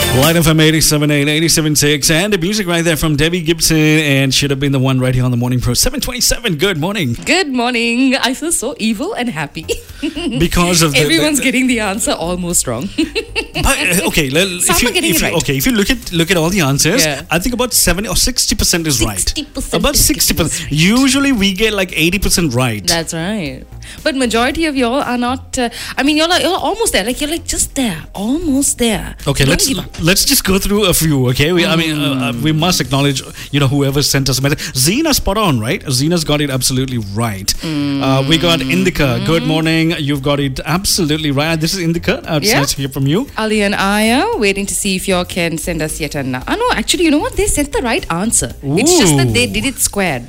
Light FM 87.8, 87.6, and the music right there from Debbie Gibson, and should have been the one right here on the Morning Pro. 7:27. Good morning. Good morning. I feel so evil and happy. Because of everyone's getting the answer almost wrong. But, okay, if you look at all the answers, Yeah. I think about 70 or 60% is right. 60%. About 60%. Usually we get like 80% right. That's right. But majority of y'all are not. You're almost there. Like you're like just there, almost there. Okay, Don't give up. let's just go through a few. Okay, we must acknowledge whoever sent us a message. Zena spot on, right? Zena's got it absolutely right. We got Indika. Good morning. You've got it absolutely right. This is Indika. It's nice to hear from you. Ali and Aya waiting to see if y'all can send us yet another. No, actually, you know what? They sent the right answer. It's just that they did it squared.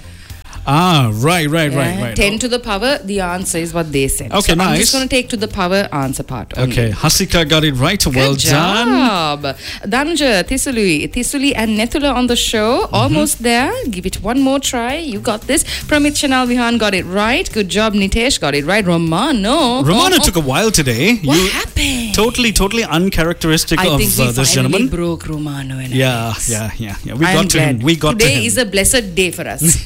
Right. 10 to the power, the answer is what they said. Okay, so nice. I'm just going to take to the power answer part only. Okay, Hasika got it right. Well Good done. job. Danuja, Tisuli and Netula on the show. Almost there. Give it one more try. You got this. Pramit Chanal Vihan got it right. Good job. Nitesh got it right. Romano took a while today. What happened? Totally uncharacteristic of this gentleman. Broke Romano and Yeah. We I'm got to him. glad. We got to him. Today is a blessed day for us.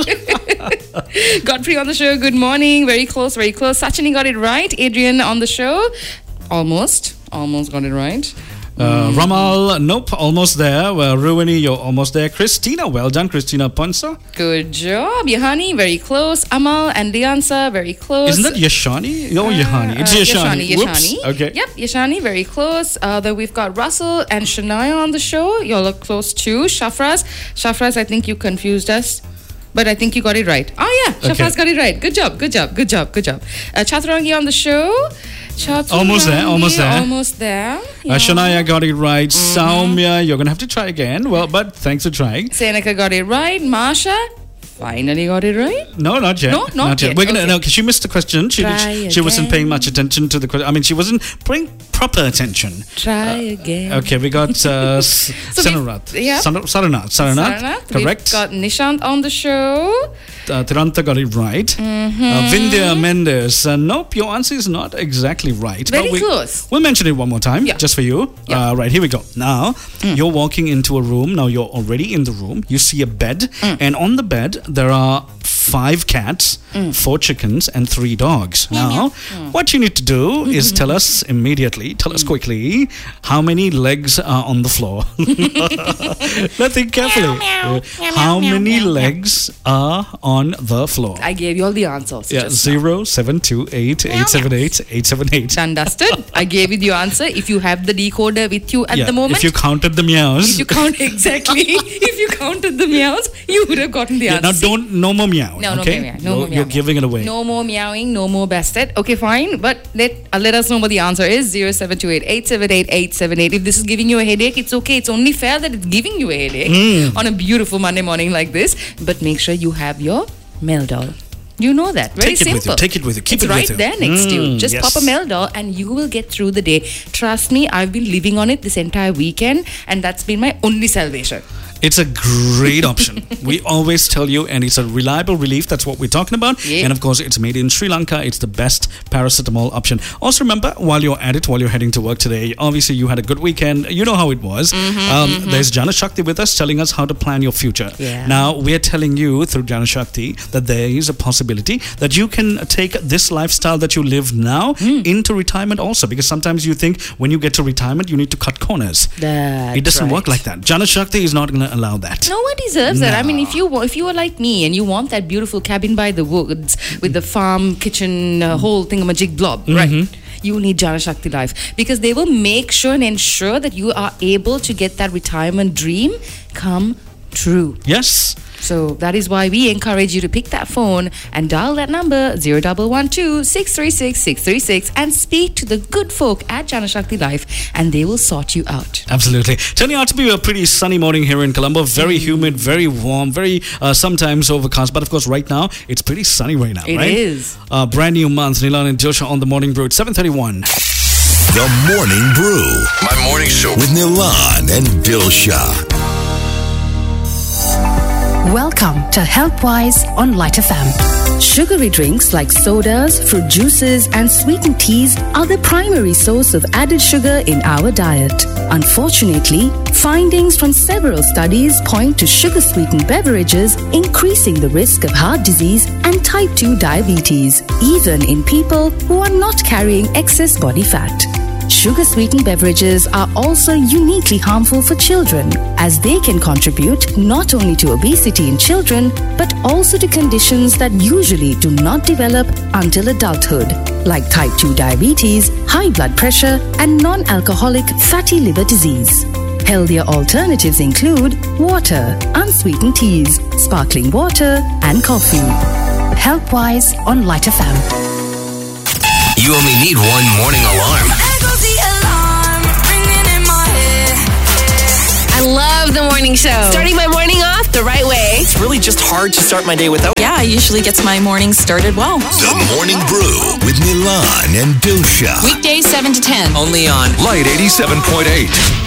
Godfrey on the show. Good morning. Very close. Sachini got it right. Adrian on the show. Almost got it right. Ramal, nope, almost there. Ruini, you're almost there. Christina, well done. Christina Ponsa. Good job. Yahani, very close. Amal and Liansa, very close. Isn't that Yashani? No, Yahani. It's Yashani. Whoops. Okay. Yep, Yashani, very close. Then we've got Russell and Shania on the show. Y'all are close too. Shafraz, I think you confused us. But I think you got it right. Oh yeah, Shafraz got it right. Good job. Chatrangi on the show. Almost there. Yeah. Shania got it right. Saumya, you're going to have to try again. Well, but thanks for trying. Seneca got it right. Masha finally got it right. No, not yet. No, not yet. We're gonna because she missed the question. She wasn't paying much attention to the question. I mean, she wasn't paying proper attention. Try again. Okay, we got Saranath. Saranath. Correct. We've got Nishant on the show. Tiranta got it right. Vindhya Mendes. Nope, your answer is not exactly right. Very close. We'll mention it one more time, just for you. Yeah. Right, here we go. Now, you're walking into a room. Now, you're already in the room. You see a bed. And on the bed, there are 5 cats, 4 chickens, and 3 dogs. Now, what you need to do is tell us quickly, how many legs are on the floor. Let's think carefully. How many legs are on the floor? I gave you all the answers. Yeah, 07288788878. Done, dusted. I gave you the answer. If you have the decoder with you at the moment. If you counted the meows. If you counted the meows, you would have gotten the answer. Now no more meow. No, okay? no more meow. You're giving it away. No more meowing, no more bested. Okay, fine. But let us know what the answer is. 0728-878-878. If this is giving you a headache, it's okay. It's only fair that it's giving you a headache on a beautiful Monday morning like this. But make sure you have your Meldol. You know that. Very simple. Take it with you. Keep it's it with you. right there next to you. Just pop a Meldol and you will get through the day. Trust me, I've been living on it this entire weekend and that's been my only salvation. It's a great option. We always tell you, and it's a reliable relief. That's what we're talking about. Yeah. And of course, it's made in Sri Lanka. It's the best paracetamol option. Also, remember, while you're heading to work today, obviously you had a good weekend. You know how it was. There's Jana Shakti with us telling us how to plan your future. Yeah. Now, we're telling you through Jana Shakti that there is a possibility that you can take this lifestyle that you live now into retirement also. Because sometimes you think when you get to retirement, you need to cut corners. It doesn't work like that. Jana Shakti is not going to allow that. No one deserves that. I mean, if you are like me and you want that beautiful cabin by the woods with the farm, kitchen, whole thingamajig blob, right? You need Jana Shakti Life because they will make sure and ensure that you are able to get that retirement dream come true. Yes. So that is why we encourage you to pick that phone and dial that number 0112-636-636 and speak to the good folk at Jana Shakti Life and they will sort you out. Absolutely. Turning out to be a pretty sunny morning here in Colombo. Very humid, very warm, very sometimes overcast. But of course, right now, it's pretty sunny right now, right? It is. Brand new month. Nilan and Dilsha on the Morning Brew. 7:31. The Morning Brew. My morning show with Nilan and Dilsha. Welcome Welcome to Healthwise on Light FM. Sugary drinks like sodas, fruit juices, and sweetened teas are the primary source of added sugar in our diet. Unfortunately, findings from several studies point to sugar-sweetened beverages increasing the risk of heart disease and type 2 diabetes, even in people who are not carrying excess body fat. Sugar-sweetened beverages are also uniquely harmful for children, as they can contribute not only to obesity in children, but also to conditions that usually do not develop until adulthood, like type 2 diabetes, high blood pressure, and non-alcoholic fatty liver disease. Healthier alternatives include water, unsweetened teas, sparkling water, and coffee. Healthwise on Light FM. You only need one morning alarm. I love the morning show. Starting my morning off the right way. It's really just hard to start my day without. Yeah, I usually gets my morning started well. The Morning Brew with Milan and Dusha. Weekdays 7 to 10. Only on Light 87.8.